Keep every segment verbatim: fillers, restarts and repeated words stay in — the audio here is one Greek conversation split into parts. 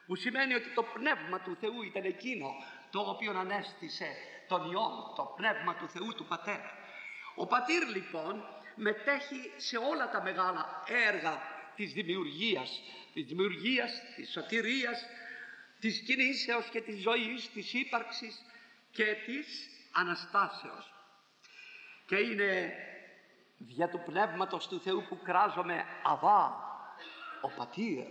που σημαίνει ότι το Πνεύμα του Θεού ήταν εκείνο το οποίο ανέστησε τον Υιόν, το Πνεύμα του Θεού του Πατέρα. Ο Πατήρ λοιπόν μετέχει σε όλα τα μεγάλα έργα της δημιουργίας, της δημιουργίας, της σωτηρίας, της κινήσεως και της ζωής, της ύπαρξης και της Αναστάσεως. Και είναι δια του Πνεύματος του Θεού που κράζομαι Αβά, ο Πατήρ.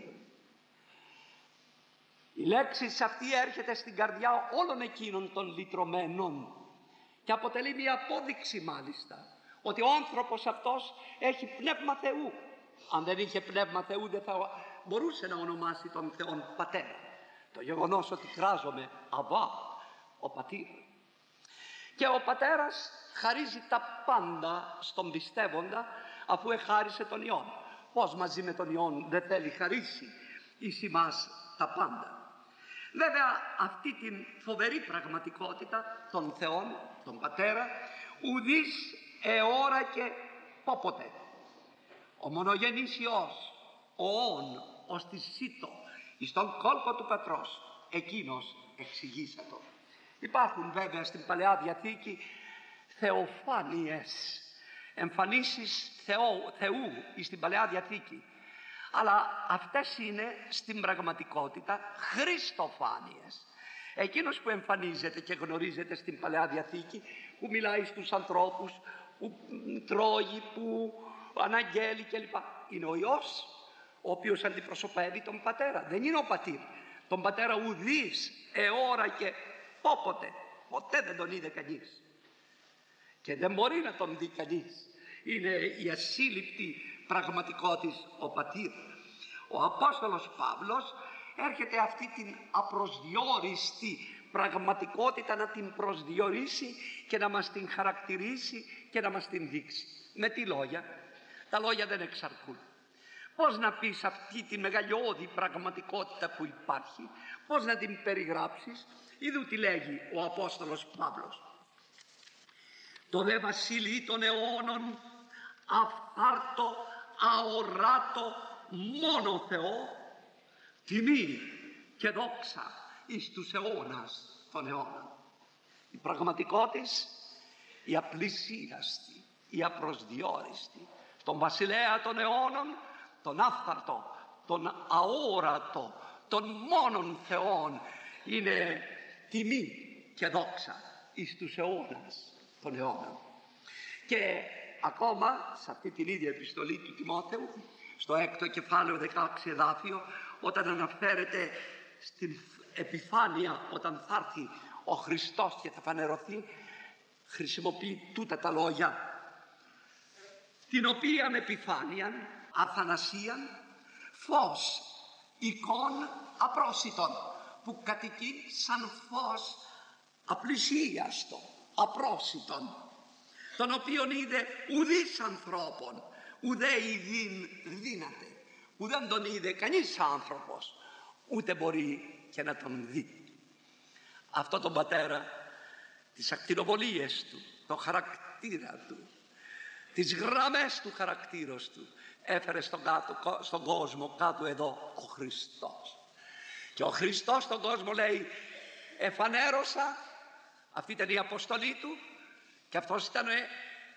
Η λέξη αυτή έρχεται στην καρδιά όλων εκείνων των λυτρωμένων και αποτελεί μια απόδειξη μάλιστα ότι ο άνθρωπος αυτός έχει Πνεύμα Θεού. Αν δεν είχε Πνεύμα Θεού δεν θα μπορούσε να ονομάσει τον Θεόν Πατέρα. Το γεγονός ότι κράζομαι Αβά, ο Πατήρ. Και ο Πατέρας χαρίζει τα πάντα στον πιστεύοντα αφού εχάρισε τον Υιόν. Πώς μαζί με τον Υιόν δεν θέλει χαρίσει εις ημάς τα πάντα. Βέβαια αυτή την φοβερή πραγματικότητα των Θεών, τον Πατέρα, ουδείς εώρα και πόποτε. Ο μονογενής Υιός, ο Ων, ως τη Σύτο, εις τον κόλπο του Πατρός, εκείνος εξηγήσατο. Υπάρχουν βέβαια στην Παλαιά Διαθήκη θεοφάνειες, εμφανίσεις Θεού, Θεού στην Παλαιά Διαθήκη, αλλά αυτές είναι στην πραγματικότητα χριστοφάνειες. Εκείνος που εμφανίζεται και γνωρίζεται στην Παλαιά Διαθήκη, που μιλάει στους ανθρώπους, που τρώγει, που αναγγέλει κλπ, είναι ο Υιός, ο οποίος αντιπροσωπεύει τον Πατέρα. Δεν είναι ο Πατήρ. Τον Πατέρα ουδείς εώρα και πόποτε, ποτέ δεν τον είδε κανείς και δεν μπορεί να τον δει κανείς. Είναι η ασύλληπτη πραγματικότητα ο Πατήρ. Ο Απόστολος Παύλος έρχεται αυτή την απροσδιόριστη πραγματικότητα να την προσδιορίσει και να μας την χαρακτηρίσει και να μας την δείξει. Με τι λόγια? Τα λόγια δεν εξαρκούν. Πώς να πεις αυτή τη μεγαλειώδη πραγματικότητα που υπάρχει, πώς να την περιγράψεις? Είδου τι λέγει ο Απόστολος Παύλος. Το δε βασίλει των αιώνων, αυθάρτο, αοράτο, μόνο Θεό, τιμή και δόξα εις τους αιώνας των αιώνων. Η πραγματικότητα, η απλησίαστη, η απροσδιόριστη, τον βασιλέα των αιώνων, τον άφθαρτο, τον αόρατο, τον μόνον Θεόν, είναι τιμή και δόξα εις τους αιώνας των αιώνων. Και ακόμα σε αυτή την ίδια επιστολή του Τιμόθεου, στο έκτο κεφάλαιο δεκαέξι εδάφιο, όταν αναφέρεται στην επιφάνεια, όταν θα έρθει ο Χριστός και θα φανερωθεί, χρησιμοποιεί τούτα τα λόγια. Την οποίαν επιφάνειαν, αθανασίαν, φως εικόν απρόσιτον, που κατοικεί σαν φως απλησίαστο, απρόσιτον, τον οποίον είδε ουδής ανθρώπων, ουδέ ειδήν δύναται, ουδέν τον είδε κανείς άνθρωπος, ούτε μπορεί και να τον δει. Αυτό τον Πατέρα, τις ακτινοβολίες του, το χαρακτήρα του, τις γραμμές του χαρακτήρος του, έφερε στον, κάτω, στον κόσμο κάτω εδώ ο Χριστός. Και ο Χριστός στον κόσμο λέει, εφανέρωσα, αυτή ήταν η αποστολή του και αυτός ήταν ε,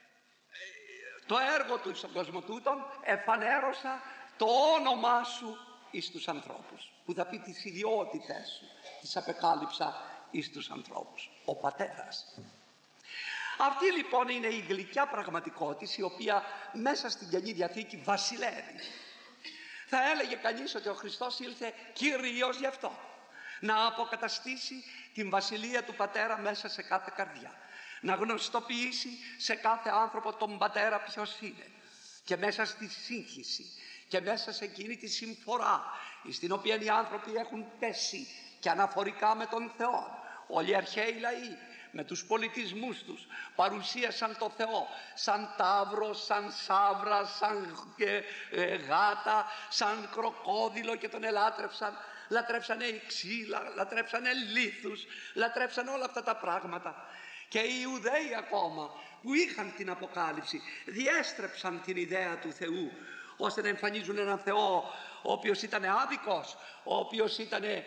το έργο του στον κόσμο τούτον, εφανέρωσα το όνομά σου εις τους ανθρώπους, που θα πει τις ιδιότητες σου, τις απεκάλυψα εις τους ανθρώπους, ο Πατέρας. Αυτή λοιπόν είναι η γλυκιά πραγματικότητα η οποία μέσα στην Καινή Διαθήκη βασιλεύει. Θα έλεγε κανείς ότι ο Χριστός ήλθε κυρίως γι' αυτό, να αποκαταστήσει την βασιλεία του Πατέρα μέσα σε κάθε καρδιά, να γνωστοποιήσει σε κάθε άνθρωπο τον Πατέρα ποιος είναι, και μέσα στη σύγχυση και μέσα σε εκείνη τη συμφορά στην οποία οι άνθρωποι έχουν πέσει και αναφορικά με τον Θεό, όλοι οι αρχαίοι λαοί με τους πολιτισμούς τους παρουσίασαν το Θεό σαν ταύρο, σαν σαύρα, σαν ε, ε, γάτα, σαν κροκόδιλο και τον ελάτρευσαν. Λατρεύσανε οι ξύλα, λατρεύσανε λίθους, λατρεύσαν όλα αυτά τα πράγματα. Και οι Ιουδαίοι ακόμα που είχαν την Αποκάλυψη διέστρεψαν την ιδέα του Θεού, ώστε να εμφανίζουν έναν Θεό ο οποίος ήταν άδικος, ο οποίος ήταν